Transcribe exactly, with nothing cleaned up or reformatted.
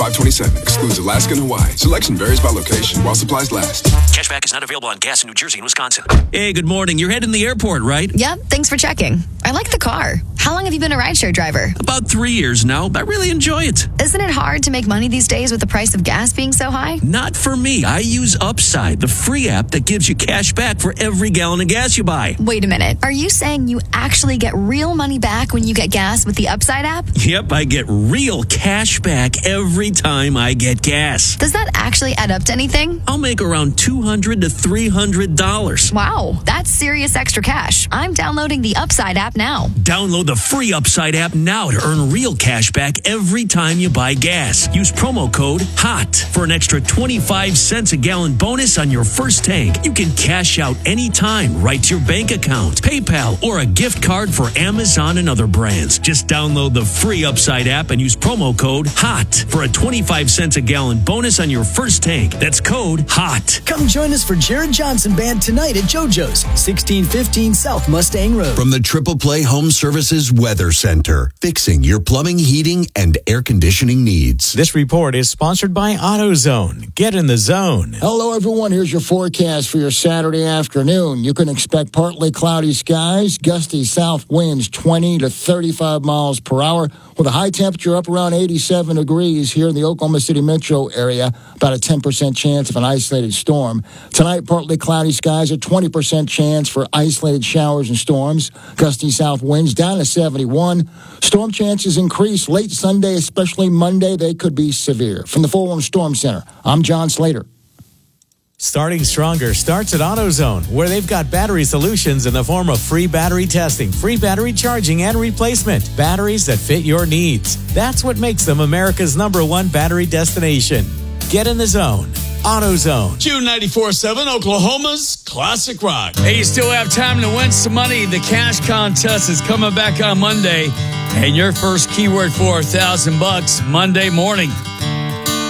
five twenty-seven. Excludes Alaska and Hawaii. Selection varies by location while supplies last. Cashback is not available on gas in New Jersey and Wisconsin. Hey, good morning. You're heading to the airport, right? Yep, thanks for checking. I like the car. How long have you been a rideshare driver? About three years now. I really enjoy it. Isn't it hard to make money these days with the price of gas being so high? Not for me. I use Upside, the free app that gives you cash back for every gallon of gas you buy. Wait a minute. Are you saying you actually get real money back when you get gas with the Upside app? Yep, I get real cash back every time I get gas. Does that actually add up to anything? I'll make around two hundred to three hundred dollars. Wow, that's serious extra cash. I'm downloading the Upside app now. Download the free Upside app now to earn real cash back every time you buy gas. Use promo code HOT for an extra twenty-five cents a gallon bonus on your first tank. You can cash out anytime right to your bank account, PayPal, or a gift card for Amazon and other brands. Just download the free Upside app and use promo code HOT for a twenty-five cents a gallon bonus on your first tank. That's code HOT. Come join us for Jared Johnson Band tonight at JoJo's, sixteen fifteen South Mustang Road. From the Triple Play Home Services Weather Center, fixing your plumbing, heating, and air conditioning needs. This report is sponsored by AutoZone. Get in the zone. Hello, everyone. Here's your forecast for your Saturday afternoon. You can expect partly cloudy skies, gusty south winds twenty to thirty-five miles per hour, with a high temperature up around eighty-seven degrees here in the Oklahoma City metro area, about a ten percent chance of an isolated storm. Tonight, partly cloudy skies, a twenty percent chance for isolated showers and storms. Gusty south winds down to seventy-one. Storm chances increase late Sunday, especially Monday. They could be severe. From the Forewarn Storm Center, I'm John Slater. Starting stronger starts at AutoZone, where they've got battery solutions in the form of free battery testing, free battery charging, and replacement. Batteries that fit your needs. That's what makes them America's number one battery destination. Get in the zone. AutoZone. June ninety-four point seven, Oklahoma's Classic Rock. Hey, you still have time to win some money. The cash contest is coming back on Monday. And your first keyword for a thousand bucks Monday morning.